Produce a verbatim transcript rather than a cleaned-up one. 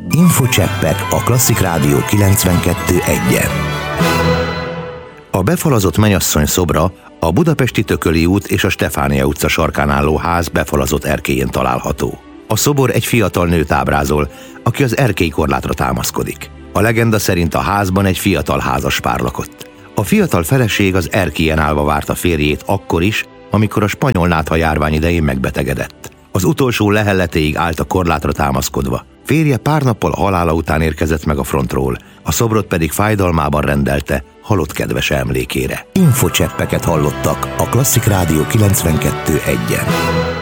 Infocseppek a Klasszik Rádió kilencvenkettő egyen. A befalazott mennyasszony szobra a budapesti Tököli út és a Stefánia utca sarkán álló ház befalazott erkélyén található. A szobor egy fiatal nőt ábrázol, aki az erkélykorlátra támaszkodik. A legenda szerint a házban egy fiatal házaspár lakott. A fiatal feleség az erkélyen állva várta férjét akkor is, amikor a spanyol nátha járvány idején megbetegedett. Az utolsó lehelletéig állt a korlátra támaszkodva. Férje pár nappal a halála után érkezett meg a frontról, a szobrot pedig fájdalmában rendelte halott kedves emlékére. Infocseppeket hallottak a Klasszik Rádió kilencvenkettő egyen.